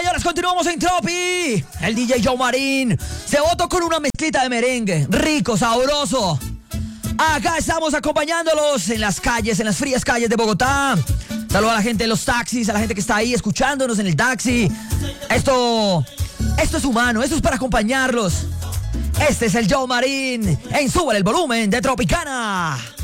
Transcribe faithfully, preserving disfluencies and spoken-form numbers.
señores, continuamos en Tropi. El D J Joe Marín se votó con una mezclita de merengue, rico, sabroso. Acá estamos acompañándolos en las calles, en las frías calles de Bogotá. Saludos a la gente de los taxis, a la gente que está ahí escuchándonos en el taxi. Esto, esto es humano, esto es para acompañarlos. Este es el Joe Marín en Súbale el Volumen de Tropicana.